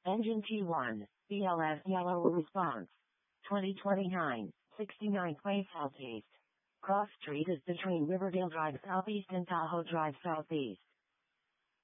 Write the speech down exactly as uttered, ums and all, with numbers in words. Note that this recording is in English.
Engine T one, B L S yellow response. twenty twenty-nine, sixty-ninth way southeast. Cross Street is between Riverdale Drive Southeast and Tahoe Drive Southeast.